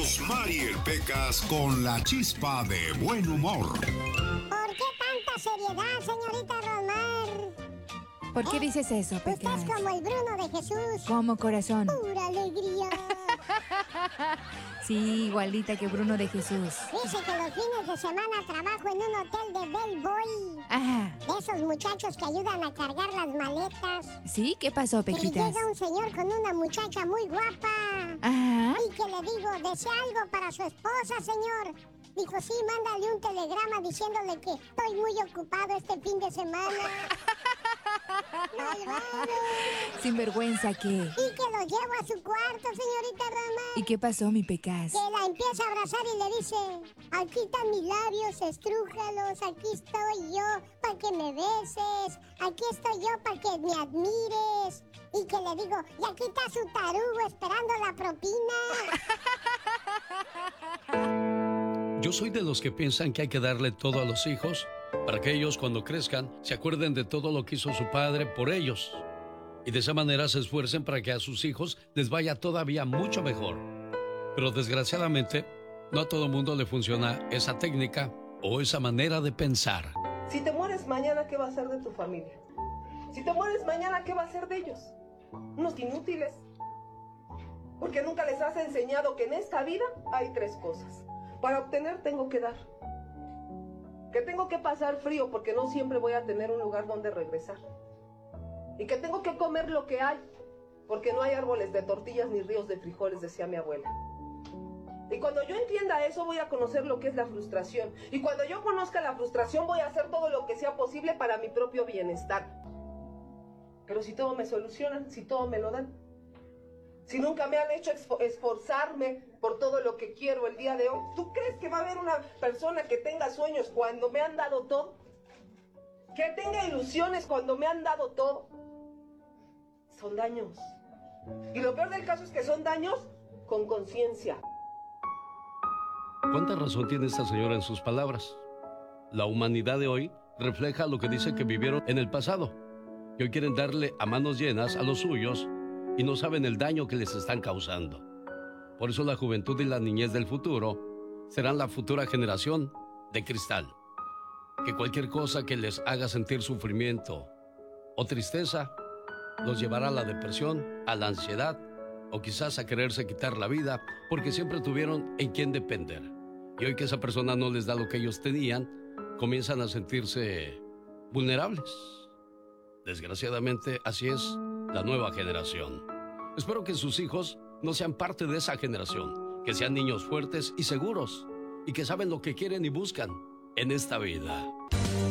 Mariel Pecas con la chispa de buen humor. ¿Por qué tanta seriedad, señorita Rosmar? ¿Por qué dices eso, Pecas? Usted es como el Bruno de Jesús. ¿Cómo, corazón? Pura alegría. Sí, igualita que Bruno de Jesús. Dice que los fines de semana trabajo en un hotel de bellboy. Ajá. De esos muchachos que ayudan a cargar las maletas. ¿Sí? ¿Qué pasó, Y Pequitas? llega un señor con una muchacha muy guapa. Ajá. Y que le digo, ¿desea algo para su esposa, señor? Dijo, sí, mándale un telegrama diciéndole que estoy muy ocupado este fin de semana. ¡Malvado! Sinvergüenza, ¿qué? Y que lo llevo a su cuarto, señorita Roma. ¿Y qué pasó, mi Pecas? Que la empieza a abrazar y le dice, aquí están mis labios, estrújalos, aquí estoy yo para que me beses, aquí estoy yo para que me admires. Y que le digo, y aquí está su tarugo esperando la propina. Yo soy de los que piensan que hay que darle todo a los hijos para que ellos cuando crezcan se acuerden de todo lo que hizo su padre por ellos y de esa manera se esfuercen para que a sus hijos les vaya todavía mucho mejor. Pero desgraciadamente no a todo mundo le funciona esa técnica o esa manera de pensar. Si te mueres mañana, ¿qué va a ser de tu familia? Si te mueres mañana, ¿qué va a ser de ellos? Unos inútiles. Porque nunca les has enseñado que en esta vida hay tres cosas. Para obtener tengo que dar. Que tengo que pasar frío porque no siempre voy a tener un lugar donde regresar. Y que tengo que comer lo que hay porque no hay árboles de tortillas ni ríos de frijoles, decía mi abuela. Y cuando yo entienda eso voy a conocer lo que es la frustración. Y cuando yo conozca la frustración voy a hacer todo lo que sea posible para mi propio bienestar. Pero si todo me solucionan, si todo me lo dan, si nunca me han hecho esforzarme por todo lo que quiero el día de hoy, ¿tú crees que va a haber una persona que tenga sueños cuando me han dado todo? Que tenga ilusiones cuando me han dado todo. Son daños. Y lo peor del caso es que son daños con conciencia. ¿Cuánta razón tiene esta señora en sus palabras? La humanidad de hoy refleja lo que dice que vivieron en el pasado. Y hoy quieren darle a manos llenas a los suyos y no saben el daño que les están causando. Por eso la juventud y la niñez del futuro serán la futura generación de cristal. Que cualquier cosa que les haga sentir sufrimiento o tristeza los llevará a la depresión, a la ansiedad o quizás a quererse quitar la vida porque siempre tuvieron en quién depender. Y hoy que esa persona no les da lo que ellos tenían, comienzan a sentirse vulnerables. Desgraciadamente, así es la nueva generación. Espero que sus hijos no sean parte de esa generación, que sean niños fuertes y seguros y que saben lo que quieren y buscan en esta vida.